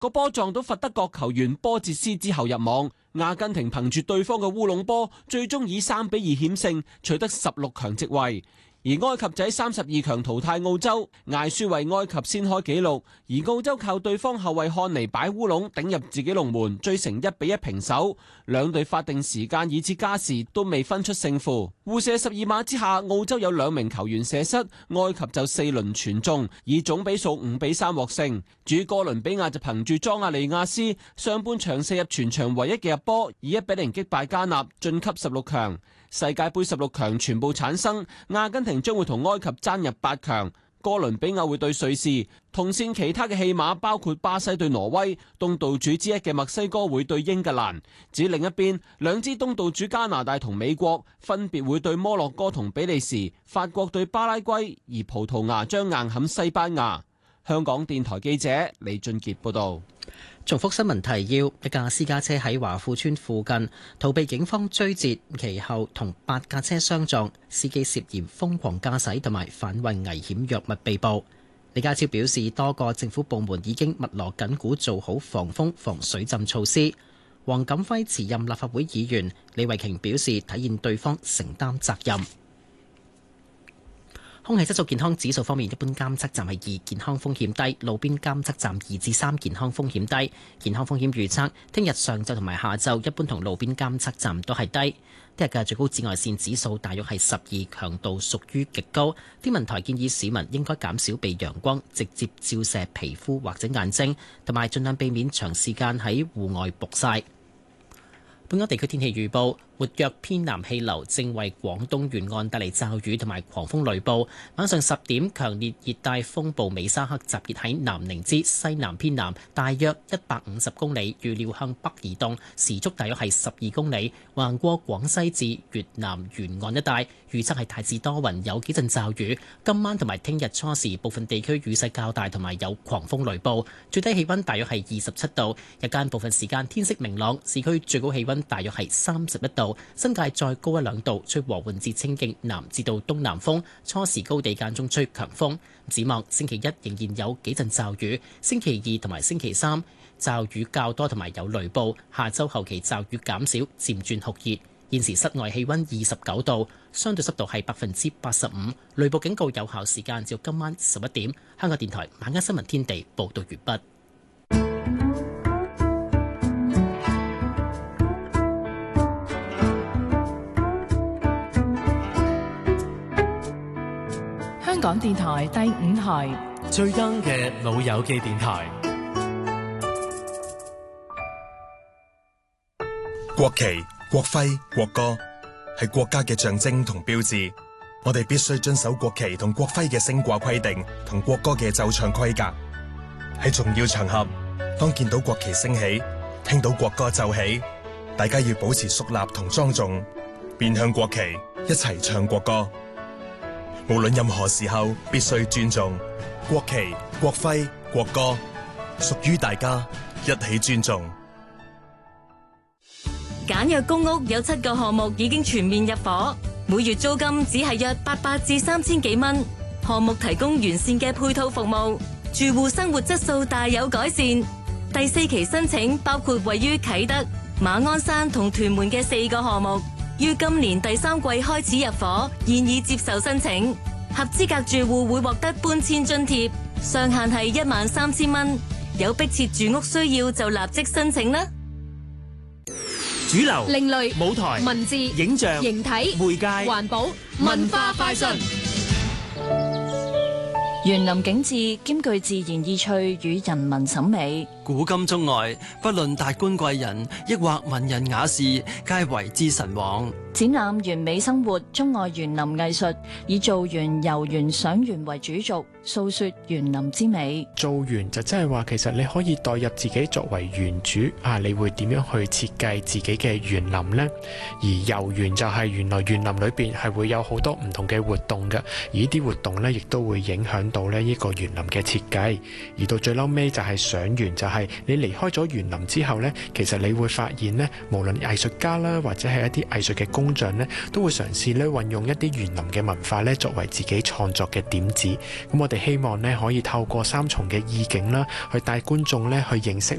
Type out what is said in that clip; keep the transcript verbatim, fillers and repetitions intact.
個波撞到佛德國球員波捷斯之後入網。阿根廷憑住對方嘅烏龍波，最終以三比二險勝，取得十六強席位。而埃及仔三十二強淘汰澳洲，艾舒為埃及先開紀錄，而澳洲靠對方後衛漢尼擺烏龍頂入自己龍門，追成一比一平手。兩隊法定時間以至加時都未分出勝負。互射十二碼之下，澳洲有兩名球員射失，埃及就四輪全中，以總比數五比三獲勝。至於哥倫比亞就憑住莊亞利亞斯上半場射入全場唯一嘅入波，以一比零擊敗加納晉級十六強。世界盃十六強全部產生，阿根廷將會同埃及爭入八強，哥倫比亞會對瑞士。同線其他嘅戲碼包括巴西對挪威，東道主之一嘅墨西哥會對英格蘭。至於另一邊，兩支東道主加拿大同美國分別會對摩洛哥同比利時，法國對巴拉圭，而葡萄牙將硬撼西班牙。香港電台記者李俊傑報道。 重複新聞提要：一架私家車喺華富村附近逃避警方追截，其後同八架車相撞，司機涉嫌瘋狂駕駛同埋販運危險藥物被捕。李家超表示，多個政府部門已經密鑼緊鼓做好防風防水浸措施。黃錦輝辭任立法會議員，李慧瓊表示體現對方承擔責任。空氣質素健康指數方面，一般監測站係二，健康風險低；路邊監測站二至三，健康風險低。健康風險預測，聽日上晝同埋下晝，一般同路邊監測站都係低。聽日嘅最高紫外線指數大約係十二，強度屬於極高。天文台建議市民應該減少被陽光直接照射皮膚或者眼睛，同埋盡量避免長時間喺戶外曝曬。本港地區天氣預報。活躍偏南氣流正為廣東沿岸帶嚟驟雨同埋狂風雷暴。晚上十點，強烈熱帶風暴美沙克集結喺南寧之西南偏南，大約一百五十公里，預料向北移動，時速大約係十二公里，橫過廣西至越南沿岸一帶。預測係大致多雲，有幾陣驟雨。今晚同埋聽日初時，部分地區雨勢較大，同埋有狂風雷暴。最低氣溫大約係二十七度，日間部分時間天色明朗，市區最高氣溫大約係三十一度。新界再高一兩度，吹和緩至清勁南至到東南風，初時高地間中吹強風。展望星期一仍然有幾陣驟雨，星期二同埋星期三驟雨較多同埋有雷暴，下周後期驟雨減少，漸轉酷熱。現時室外氣溫二十九度，相對濕度係百分之八十五，雷暴警告有效時間至今晚十一點。香港電台晚間新聞天地報道完畢。 香港電台第五台最 young 嘅老友記電台。 國旗、國徽、國歌係國家嘅象徵同標誌，我哋必須遵守國旗同國徽嘅升掛規定同國歌嘅奏唱規格。喺重要場合，當見到國旗升起，聽到國歌奏起，大家要保持肅立同莊重，面向國旗一齊唱國歌。無論任何時候，必須尊重國旗、國徽、國歌，屬於大家，一起尊重。 簡約公屋有七個項目已經全面入伙，每月租金只係約八百至三千幾蚊。項目提供完善嘅配套服務，住戶生活質素大有改善。第四期申請包括位於啟德、馬鞍山同屯門嘅四個項目，於今年第三季開始入伙，現已接受申請。合資格住戶會獲得搬遷津貼，上限係一萬三千蚊。有迫切住屋需要就立即申請啦。 主流、 另類舞台、 文字、 影像、 形體、 媒介、 環保、文化快訊。 園林景致兼具自然意趣與人文審美， 古今中外，不論達官貴人，抑或文人雅士，皆為之神往。 展覽完美生活，中外園林藝術，以造園、遊園、賞園為主軸，訴說園林之美。 造園就即係話，其實你可以代入自己作為園主啊，你會點樣去設計自己嘅園林呢？而遊園就係原來園林裏邊係會有好多唔同嘅活動嘅，而呢啲活動呢，亦都會影響到呢呢個園林嘅設計。而到最嬲尾就係賞園，就係你離開咗園林之後呢，其實你會發現呢，無論藝術家啦，或者係一啲藝術嘅工工匠呢，都會嘗試咧運用一啲園林嘅文化咧作為自己創作嘅點子。咁我哋希望呢，可以透過三重嘅意境啦，去帶觀眾咧去認識